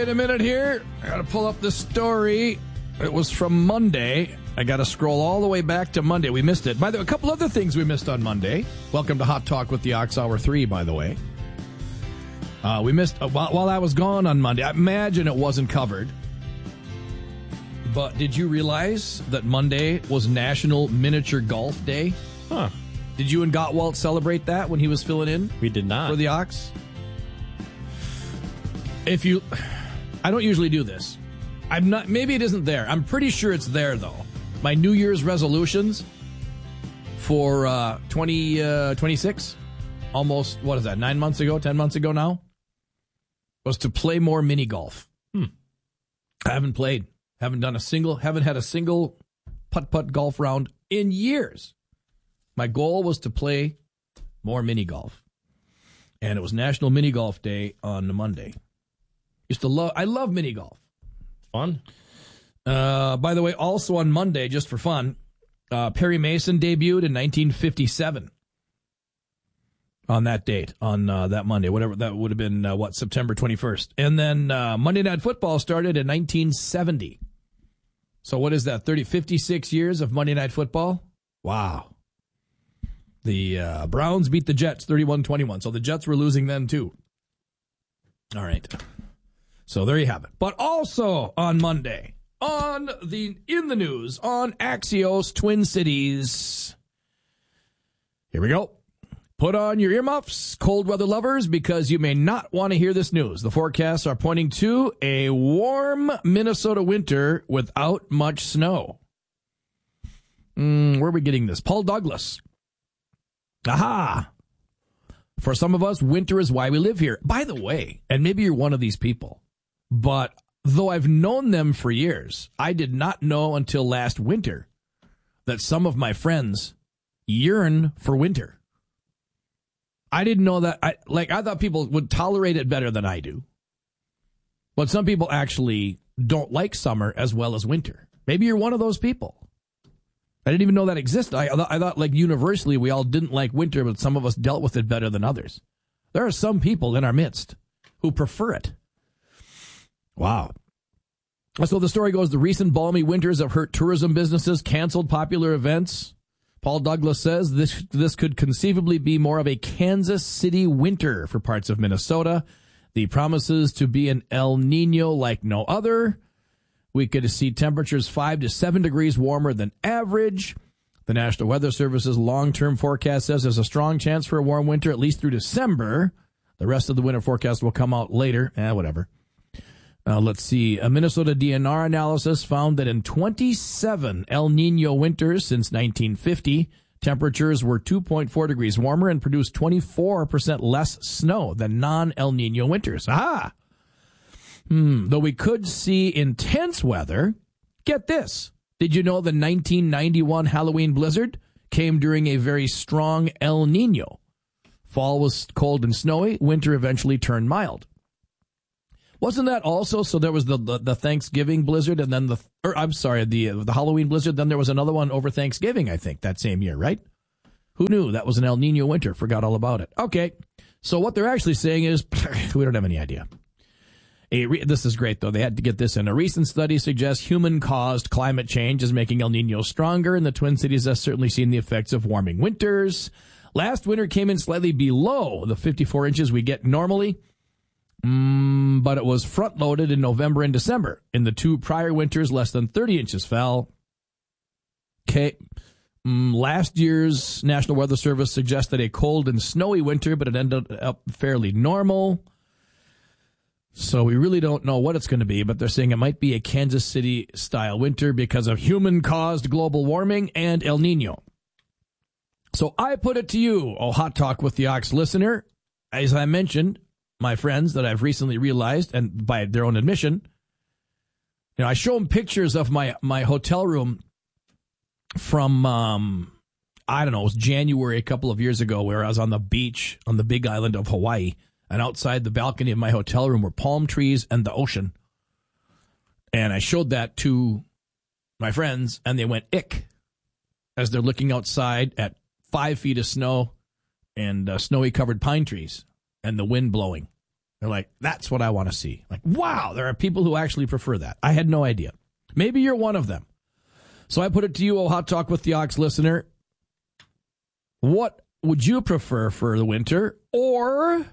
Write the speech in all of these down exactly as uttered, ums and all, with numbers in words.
wait a minute here. I got to pull up this story. It was from Monday. I got to scroll all the way back to Monday. We missed it. By the way, a couple other things we missed on Monday. Welcome to Hot Talk with the Ox Hour three, by the way. Uh, we missed, uh, while, while I was gone on Monday, I imagine it wasn't covered. But did you realize that Monday was National Miniature Golf Day? Huh. Did you and Gottwald celebrate that when he was filling in? We did not. For the Ox? If you... I don't usually do this. I'm not... Maybe it isn't there. I'm pretty sure it's there, though. My New Year's resolutions for uh, twenty twenty-six, almost, what is that, nine months ago, ten months ago now, was to play more mini golf. Hmm. I haven't played. Haven't done a single, haven't had a single putt-putt golf round in years. My goal was to play more mini golf. And it was National Mini Golf Day on Monday. Used to love, I love mini golf. Fun. Uh, by the way, also on Monday, just for fun, uh, Perry Mason debuted in nineteen fifty-seven. On that date, on uh, that Monday, whatever, that would have been, uh, what, September twenty-first. And then uh, Monday Night Football started in nineteen seventy. So what is that, thirty, fifty-six years of Monday Night Football? Wow. The uh, Browns beat the Jets thirty-one twenty-one, so the Jets were losing then too. All right. So there you have it. But also on Monday, on the in the news, on Axios Twin Cities. Here we go. Put on your earmuffs, cold weather lovers, because you may not want to hear this news. The forecasts are pointing to a warm Minnesota winter without much snow. Mm, where are we getting this? Paul Douglas. Aha! For some of us, winter is why we live here. By the way, and maybe you're one of these people, but though I've known them for years, I did not know until last winter that some of my friends yearn for winter. I didn't know that. I like. I thought people would tolerate it better than I do. But some people actually don't like summer as well as winter. Maybe you're one of those people. I didn't even know that existed. I, I thought, like, universally, we all didn't like winter, but some of us dealt with it better than others. There are some people in our midst who prefer it. Wow. So the story goes, the recent balmy winters have hurt tourism businesses, canceled popular events. Paul Douglas says this this could conceivably be more of a Kansas City winter for parts of Minnesota. The promises to be an El Nino like no other. We could see temperatures five to seven degrees warmer than average. The National Weather Service's long-term forecast says there's a strong chance for a warm winter at least through December. The rest of the winter forecast will come out later. Eh, whatever. Uh, let's see. A Minnesota D N R analysis found that in twenty-seven El Nino winters since nineteen fifty, temperatures were two point four degrees warmer and produced twenty-four percent less snow than non-El Nino winters. Ah! Hmm. Though we could see intense weather, get this. Did you know the nineteen ninety-one Halloween blizzard came during a very strong El Nino? Fall was cold and snowy. Winter eventually turned mild. Wasn't that also, so there was the, the, the Thanksgiving blizzard and then the, or I'm sorry, the the Halloween blizzard, then there was another one over Thanksgiving, I think, that same year, right? Who knew? That was an El Nino winter. Forgot all about it. Okay, so what they're actually saying is, we don't have any idea. A re- this is great, though. They had to get this in. A recent study suggests human-caused climate change is making El Nino stronger, and the Twin Cities has certainly seen the effects of warming winters. Last winter came in slightly below the fifty-four inches we get normally. Mm, but it was front-loaded in November and December. In the two prior winters, less than thirty inches fell. Okay. Mm, last year's National Weather Service suggested a cold and snowy winter, but it ended up fairly normal. So we really don't know what it's going to be, but they're saying it might be a Kansas City-style winter because of human-caused global warming and El Nino. So I put it to you, oh Hot Talk with the Ox listener, as I mentioned, my friends that I've recently realized, and by their own admission, you know, I show them pictures of my, my hotel room from, um, I don't know, it was January a couple of years ago where I was on the beach on the big island of Hawaii, and outside the balcony of my hotel room were palm trees and the ocean. And I showed that to my friends, and they went, ick, as they're looking outside at five feet of snow and uh, snowy-covered pine trees and the wind blowing. They're like, that's what I want to see. Like, wow, there are people who actually prefer that. I had no idea. Maybe you're one of them. So I put it to you, oh Hot Talk with the Ox listener. What would you prefer for the winter, or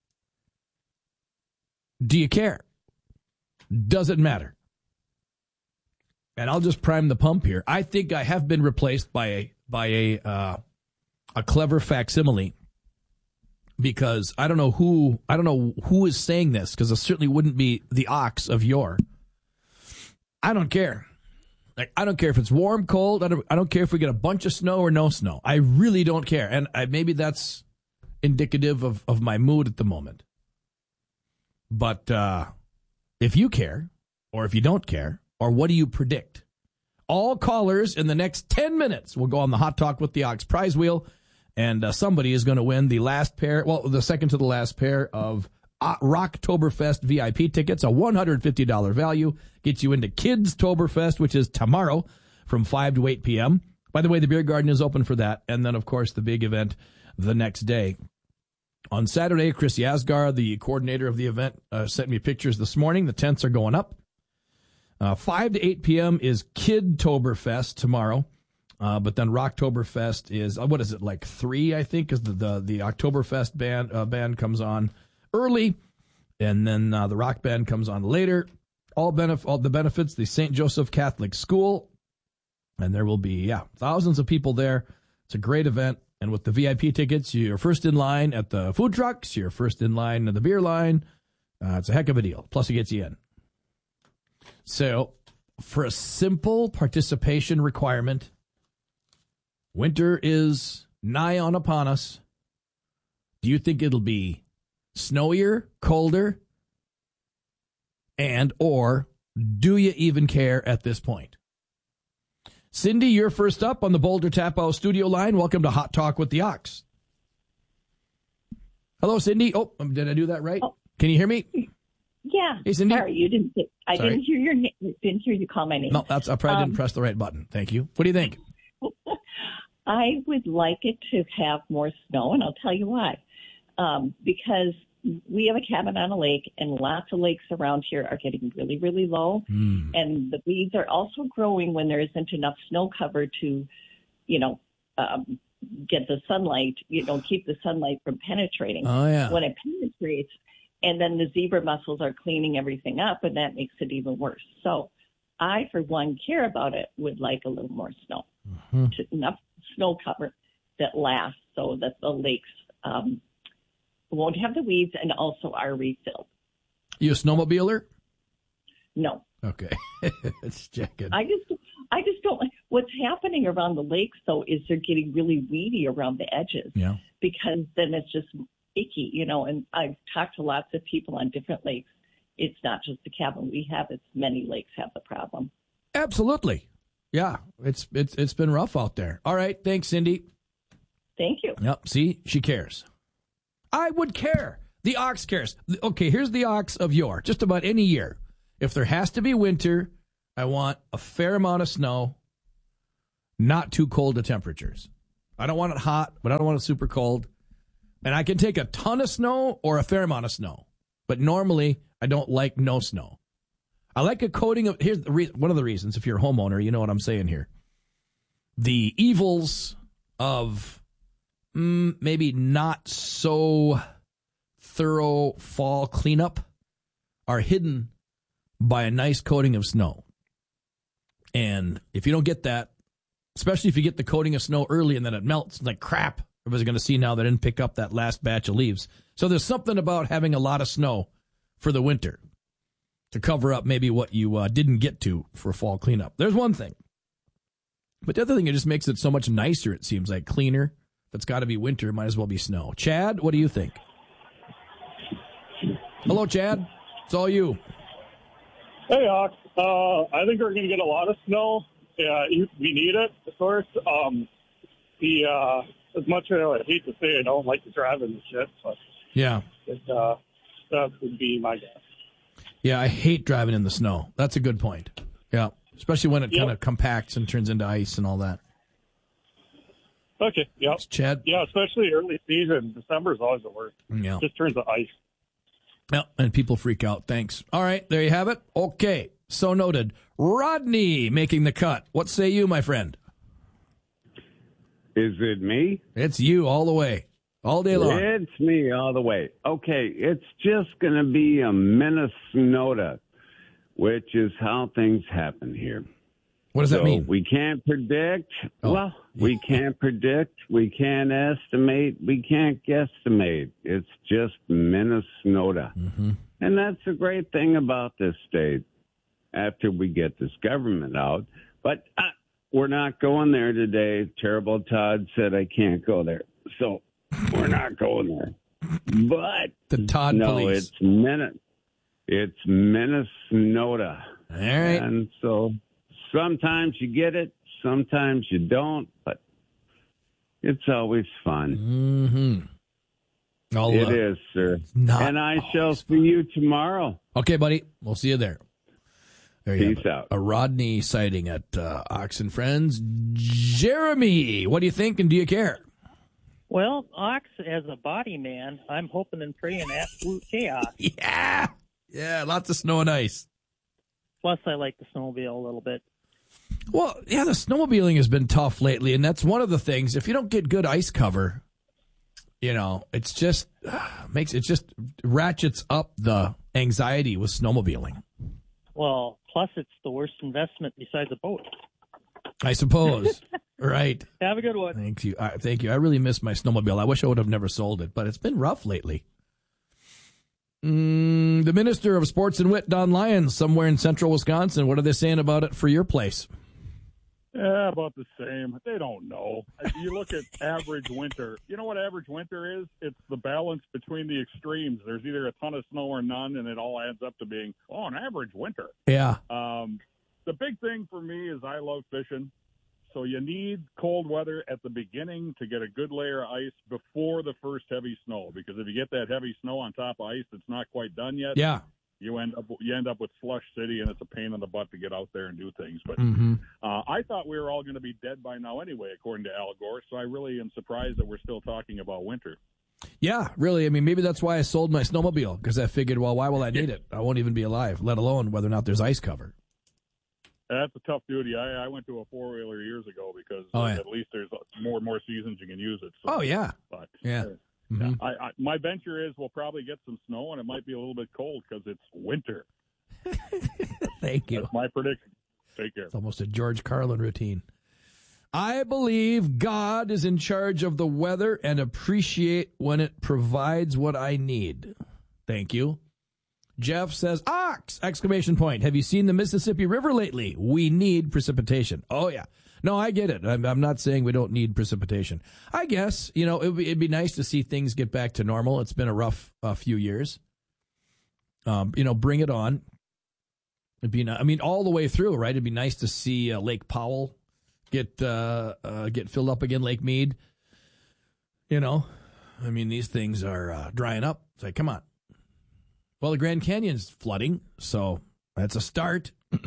do you care? Does it matter? And I'll just prime the pump here. I think I have been replaced by a by a uh, a clever facsimile, because I don't know who I don't know who is saying this, because it certainly wouldn't be the Ox of yore. I don't care. Like, I don't care if it's warm, cold. I don't, I don't care if we get a bunch of snow or no snow. I really don't care. And I, maybe that's indicative of, of my mood at the moment. But uh, if you care, or if you don't care, or what do you predict? All callers in the next ten minutes will go on the Hot Talk with the Ox prize wheel, and uh, somebody is going to win the last pair, well, the second to the last pair of uh, Rocktoberfest V I P tickets, a one hundred fifty dollars value, gets you into Kids Toberfest, which is tomorrow from five to eight p.m. By the way, the beer garden is open for that, and then, of course, the big event the next day. On Saturday, Chris Yasgar, the coordinator of the event, uh, sent me pictures this morning. The tents are going up. Uh, five to eight p.m. is Kid Toberfest tomorrow. Uh, but then Rocktoberfest is, uh, what is it, like three, I think, because the, the, the Oktoberfest band, uh, band comes on early, and then uh, the rock band comes on later. All, benef- all the benefits, the Saint Joseph Catholic School, and there will be, yeah, thousands of people there. It's a great event. And with the V I P tickets, you're first in line at the food trucks. You're first in line at the beer line. Uh, it's a heck of a deal. Plus, it gets you in. So, for a simple participation requirement, winter is nigh on upon us. Do you think it'll be snowier, colder, and or do you even care at this point? Cindy, you're first up on the Boulder Tap House studio line. Welcome to Hot Talk with the Ox. Hello, Cindy. Oh, did I do that right? Oh. Can you hear me? Yeah. Hey, Cindy. Sorry, you didn't. I Sorry. didn't hear your name. Didn't hear you call my name. No, that's I probably um, didn't press the right button. Thank you. What do you think? I would like it to have more snow, and I'll tell you why. Um, because we have a cabin on a lake, and lots of lakes around here are getting really, really low. Mm. And the weeds are also growing when there isn't enough snow cover to, you know, um, get the sunlight, you know, keep the sunlight from penetrating. Oh, yeah. When it penetrates, and then the zebra mussels are cleaning everything up, and that makes it even worse. So I, for one, care about it, would like a little more snow, mm-hmm. to, enough snow cover that lasts so that the lakes um, won't have the weeds and also are refilled. You a snowmobiler? No. Okay. It's checking. I just, I just don't like what's happening around the lakes, though, is they're getting really weedy around the edges. Yeah. Because then it's just icky, you know, and I've talked to lots of people on different lakes. It's not just the cabin we have, it's many lakes have the problem. Absolutely. Yeah, it's it's it's been rough out there. All right, thanks, Cindy. Thank you. Yep, see, she cares. I would care. The Ox cares. Okay, here's the Ox of yore. Just about any year. If there has to be winter, I want a fair amount of snow, not too cold of temperatures. I don't want it hot, but I don't want it super cold. And I can take a ton of snow or a fair amount of snow. But normally, I don't like no snow. I like a coating of, here's the re- one of the reasons, if you're a homeowner, you know what I'm saying here. The evils of mm, maybe not so thorough fall cleanup are hidden by a nice coating of snow. And if you don't get that, especially if you get the coating of snow early and then it melts like crap, everybody's going to see now they didn't pick up that last batch of leaves. So there's something about having a lot of snow for the winter to cover up maybe what you uh, didn't get to for fall cleanup. There's one thing. But the other thing, it just makes it so much nicer, it seems like, cleaner. If it's got to be winter, it might as well be snow. Chad, what do you think? Hello, Chad. It's all you. Hey, Ox. Uh, I think we're going to get a lot of snow. Yeah, we need it, of course. Um, the uh, as much as I hate to say I don't like to drive in the shit, but yeah, it, uh, that would be my guess. Yeah, I hate driving in the snow. That's a good point. Yeah, especially when it yep. kind of compacts and turns into ice and all that. Okay, yeah. Chad? Yeah, especially early season. December is always the worst. Yeah. It just turns to ice. Yeah, and people freak out. Thanks. All right, there you have it. Okay, so noted. Rodney making the cut. What say you, my friend? Is it me? It's you all the way, all day long. It's me all the way. Okay, it's just going to be a Minnesota, which is how things happen here. What does so that mean? We can't predict. Oh. Well, we can't predict. We can't estimate. We can't guesstimate. It's just Minnesota. Mm-hmm. And that's the great thing about this state after we get this government out. But uh, we're not going there today. Terrible Todd said I can't go there. So we're not going there. But the Todd no, police. it's Min- It's Minnesota. All right. And so sometimes you get it, sometimes you don't, but it's always fun. Mm-hmm. I'll, It uh, is, sir. not And I shall always see you tomorrow. Okay, buddy. We'll see you there. There you Peace have it. out. A Rodney sighting at uh, Ox and Friends. Jeremy, what do you think and do you care? Well, Ox, as a body man, I'm hoping and praying absolute chaos. Yeah. Yeah, lots of snow and ice. Plus, I like the snowmobile a little bit. Well, yeah, the snowmobiling has been tough lately, and that's one of the things. If you don't get good ice cover, you know, it's just uh, makes it just ratchets up the anxiety with snowmobiling. Well, plus it's the worst investment besides a boat. I suppose. Right. Have a good one. Thank you. Uh, thank you. I really miss my snowmobile. I wish I would have never sold it, but it's been rough lately. Mm, the Minister of Sports and Wit, Don Lyons, somewhere in central Wisconsin. What are they saying about it for your place? Yeah, about the same. They don't know. If you look at average winter, you know what average winter is? It's the balance between the extremes. There's either a ton of snow or none, and it all adds up to being, oh, an average winter. Yeah. Um, the big thing for me is I love fishing. So you need cold weather at the beginning to get a good layer of ice before the first heavy snow. Because if you get that heavy snow on top of ice that's not quite done yet, Yeah. you end up you end up with slush city, and it's a pain in the butt to get out there and do things. But Mm-hmm. uh, I thought we were all going to be dead by now anyway, according to Al Gore. So I really am surprised that we're still talking about winter. Yeah, really. I mean, maybe that's why I sold my snowmobile, because I figured, well, why will I need it? I won't even be alive, let alone whether or not there's ice cover. That's a tough duty. I, I went to a four-wheeler years ago because Oh, yeah. at least there's more and more seasons you can use it. So, Oh, yeah. But Yeah. uh, Mm-hmm. I, I, my venture is we'll probably get some snow, and it might be a little bit cold because it's winter. Thank you. That's my prediction. Take care. It's almost a George Carlin routine. I believe God is in charge of the weather and appreciate when it provides what I need. Thank you. Jeff says, Ox! Exclamation point. Have you seen the Mississippi River lately? We need precipitation. Oh, yeah. No, I get it. I'm, I'm not saying we don't need precipitation. I guess, you know, it'd be, it'd be nice to see things get back to normal. It's been a rough uh, few years. Um, you know, bring it on. It'd be, I mean, all the way through, right? It'd be nice to see uh, Lake Powell get uh, uh, get filled up again, Lake Mead. You know, I mean, these things are uh, drying up. It's like, come on. Well, the Grand Canyon's flooding, so that's a start.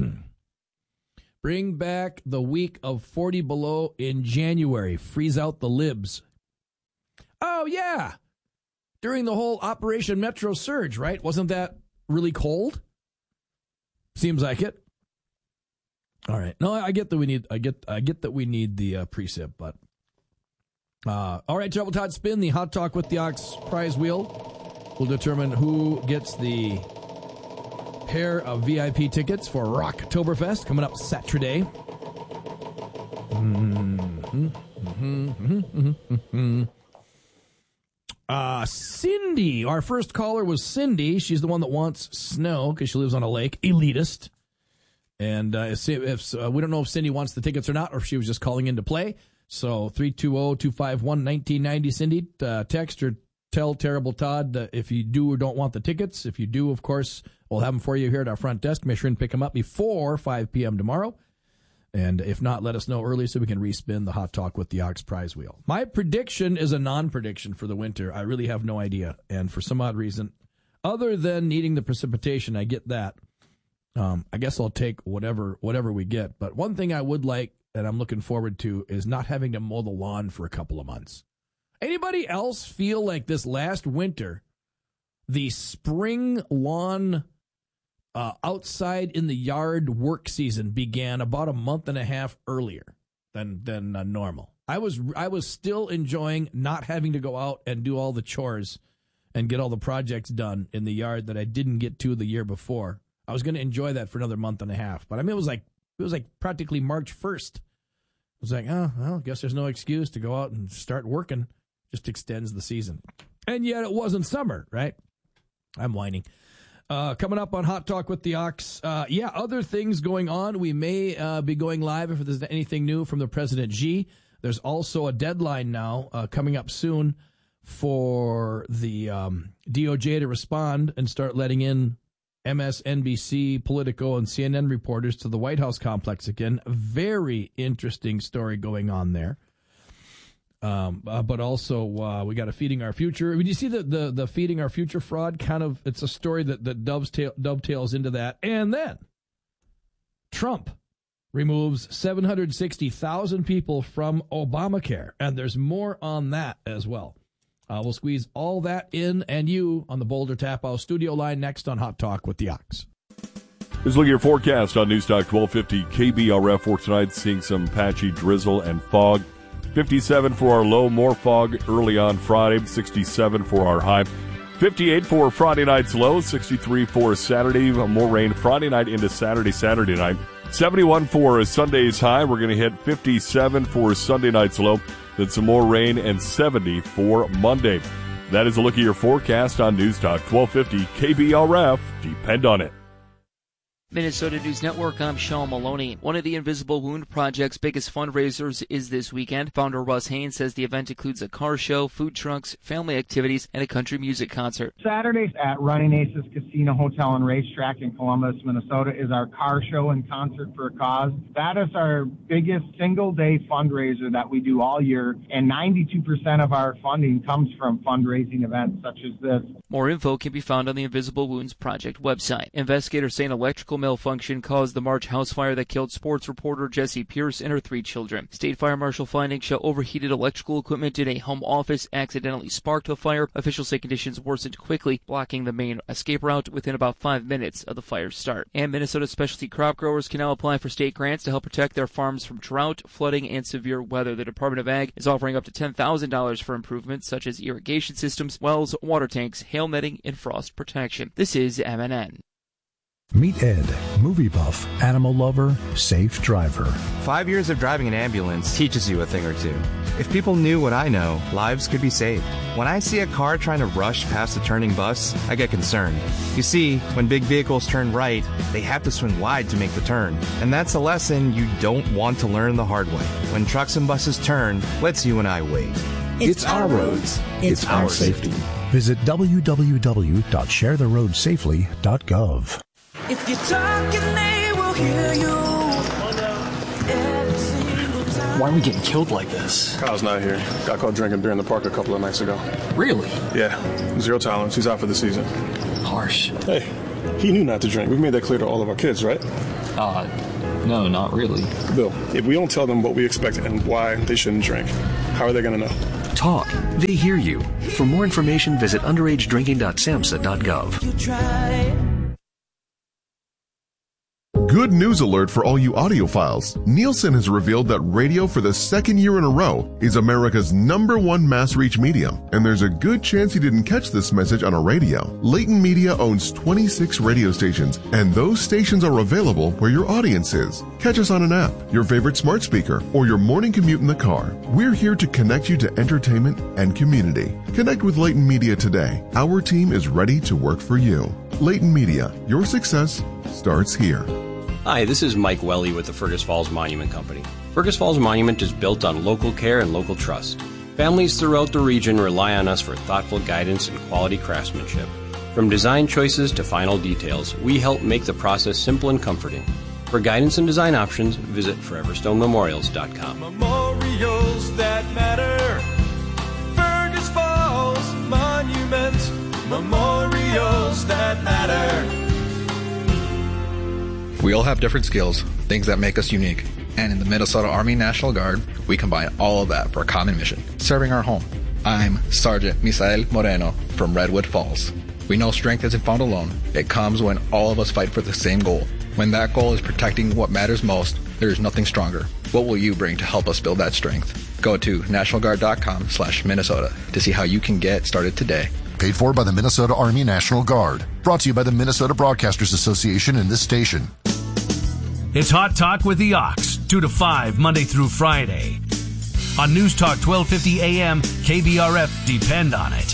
Bring back the week of forty below in January. Freeze out the libs. Oh, yeah. During the whole Operation Metro Surge, right? Wasn't that really cold? Seems like it. All right. No, I get that we need. I get. I get that we need the uh, precip, but uh, all right. Trouble Todd spin the hot talk with the Ox prize wheel. We'll determine who gets the pair of V I P tickets for Rocktoberfest coming up Saturday. Mm-hmm. Mm-hmm. Mm-hmm. Mm-hmm. Uh, Cindy, our first caller was Cindy. She's the one that wants snow because she lives on a lake. Elitist. And uh, if, if uh, we don't know if Cindy wants the tickets or not, or if she was just calling in to play. So three two zero, two five one, one nine nine zero, Cindy, uh, text or tell Terrible Todd uh, if you do or don't want the tickets. If you do, of course, we'll have them for you here at our front desk. Make sure and pick them up before five p.m. tomorrow. And if not, let us know early so we can respin the Hot Talk with the Ox prize wheel. My prediction is a non-prediction for the winter. I really have no idea. And for some odd reason, other than needing the precipitation, I get that. Um, I guess I'll take whatever whatever we get. But one thing I would like, and I'm looking forward to, is not having to mow the lawn for a couple of months. Anybody else feel like this last winter the spring lawn uh, outside in the yard work season began about a month and a half earlier than than uh, normal. I was I was still enjoying not having to go out and do all the chores and get all the projects done in the yard that I didn't get to the year before. I was going to enjoy that for another month and a half. But I mean, it was like it was like practically March first. It was like, oh, well, I guess there's no excuse to go out and start working. Just extends the season. And yet it wasn't summer, right? I'm whining. Uh, coming up on Hot Talk with the Ox. Uh, yeah, other things going on. We may uh, be going live if there's anything new from the President Xi. There's also a deadline now uh, coming up soon for the um, D O J to respond and start letting in M S N B C, Politico, and C N N reporters to the White House complex again. Very interesting story going on there. Um, uh, but also, uh, we got a Feeding Our Future. Did you see the, the, the Feeding Our Future fraud? Kind of, it's a story that, that dovetail, dovetails into that. And then Trump removes seven hundred sixty thousand people from Obamacare. And there's more on that as well. Uh, we'll squeeze all that in and you on the Boulder Tap House studio line next on Hot Talk with the Ox. Let's look at your forecast on Newstalk twelve fifty K B R F for tonight, seeing some patchy drizzle and fog. fifty-seven for our low, more fog early on Friday, sixty-seven for our high. fifty-eight for Friday night's low, sixty-three for Saturday, more rain Friday night into Saturday, Saturday night. seventy-one for Sunday's high. We're going to hit fifty-seven for Sunday night's low. Then some more rain and seventy for Monday. That is a look at your forecast on Newstalk twelve fifty K B R F. Depend on it. Minnesota News Network, I'm Sean Maloney. One of the Invisible Wound Project's biggest fundraisers is this weekend. Founder Russ Haynes says the event includes a car show, food trucks, family activities, and a country music concert. Saturday at Running Aces Casino, Hotel, and Racetrack in Columbus, Minnesota is our car show and concert for a cause. That is our biggest single-day fundraiser that we do all year, and ninety-two percent of our funding comes from fundraising events such as this. More info can be found on the Invisible Wounds Project website. Investigators say an electrical malfunction caused the March house fire that killed sports reporter Jesse Pierce and her three children. State Fire Marshal findings show overheated electrical equipment in a home office accidentally sparked a fire. Officials say conditions worsened quickly, blocking the main escape route within about five minutes of the fire's start. And Minnesota specialty crop growers can now apply for state grants to help protect their farms from drought, flooding, and severe weather. The Department of Ag is offering up to ten thousand dollars for improvements such as irrigation systems, wells, water tanks, hail netting, and frost protection. This is M N N. Meet Ed, movie buff, animal lover, safe driver. Five years of driving an ambulance teaches you a thing or two. If people knew what I know, lives could be saved. When I see a car trying to rush past a turning bus, I get concerned. You see, when big vehicles turn right, they have to swing wide to make the turn. And that's a lesson you don't want to learn the hard way. When trucks and buses turn, let's you and I wait. It's, it's our roads. It's, it's our safety. Visit w w w dot share the road safely dot gov. If you're talking, they will hear you. Why are we getting killed like this? Kyle's not here. Got caught drinking beer in the park a couple of nights ago. Really? Yeah. Zero tolerance. He's out for the season. Harsh. Hey, he knew not to drink. We've made that clear to all of our kids, right? Uh, no, not really. Bill, if we don't tell them what we expect and why they shouldn't drink, how are they going to know? Talk. They hear you. For more information, visit underage drinking dot samhsa dot gov. You try. Good news alert for all you audiophiles. Nielsen has revealed that radio for the second year in a row is America's number one mass reach medium. And there's a good chance you didn't catch this message on a radio. Leighton Media owns twenty-six radio stations, and those stations are available where your audience is. Catch us on an app, your favorite smart speaker, or your morning commute in the car. We're here to connect you to entertainment and community. Connect with Leighton Media today. Our team is ready to work for you. Leighton Media, your success starts here. Hi, this is Mike Welly with the Fergus Falls Monument Company. Fergus Falls Monument is built on local care and local trust. Families throughout the region rely on us for thoughtful guidance and quality craftsmanship. From design choices to final details, we help make the process simple and comforting. For guidance and design options, visit forever stone memorials dot com. Memorials that matter. Fergus Falls Monument. Memorials that matter. We all have different skills, things that make us unique. And in the Minnesota Army National Guard, we combine all of that for a common mission, serving our home. I'm Sergeant Misael Moreno from Redwood Falls. We know strength isn't found alone. It comes when all of us fight for the same goal. When that goal is protecting what matters most, there is nothing stronger. What will you bring to help us build that strength? Go to national guard dot com slash Minnesota to see how you can get started today. Paid for by the Minnesota Army National Guard. Brought to you by the Minnesota Broadcasters Association and this station. It's Hot Talk with the Ox, two to five, Monday through Friday. On News Talk twelve fifty A M, K B R F, depend on it.